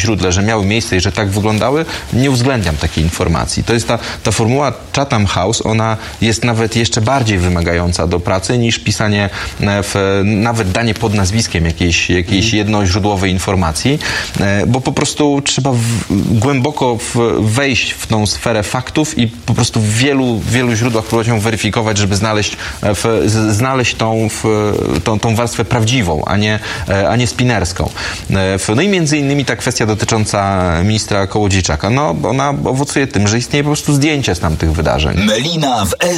źródle, że miały miejsce i że tak wyglądały, nie uwzględniam takiej informacji. To jest ta formuła Chatham House, ona jest nawet jeszcze bardziej wymagająca do pracy niż pisanie, nawet danie pod nazwiskiem jakiejś jednoźródłowej informacji, bo po prostu trzeba głęboko wejść w tą sferę faktów i po prostu w wielu źródłach próbować ją weryfikować, żeby znaleźć tą warstwę prawdziwą, a nie spinerską. No i między innymi ta kwestia dotycząca ministra Kołodziejczaka, no ona owocuje tym, że istnieje po prostu zdjęcie z tamtych wydarzeń. Melina w